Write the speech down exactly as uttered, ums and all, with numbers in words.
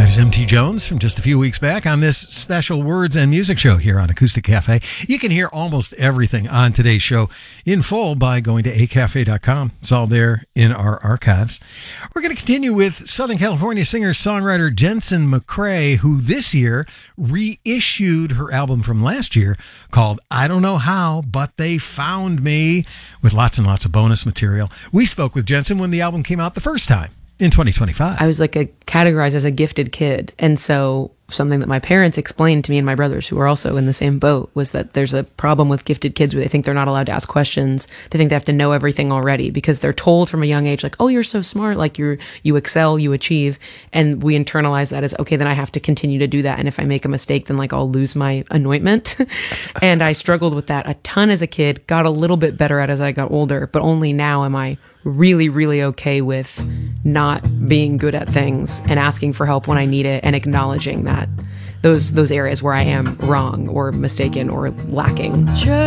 There's M T Jones from just a few weeks back on this special Words and Music show here on Acoustic Cafe. You can hear almost everything on today's show in full by going to a cafe dot com. It's all there in our archives. We're going to continue with Southern California singer-songwriter Jensen McCrae, who this year reissued her album from last year called I Don't Know How, But They Found Me, with lots and lots of bonus material. We spoke with Jensen when the album came out the first time in twenty twenty-five. I was like a categorized as a gifted kid. And so something that my parents explained to me and my brothers, who are also in the same boat, was that there's a problem with gifted kids where they think they're not allowed to ask questions. They think they have to know everything already because they're told from a young age, like, oh, you're so smart, like you're, you excel, you achieve. And we internalize that as, okay, then I have to continue to do that. And if I make a mistake, then like I'll lose my anointment. And I struggled with that a ton as a kid, got a little bit better at it as I got older, but only now am I really, really okay with not being good at things and asking for help when I need it and acknowledging that those those areas where I am wrong or mistaken or lacking.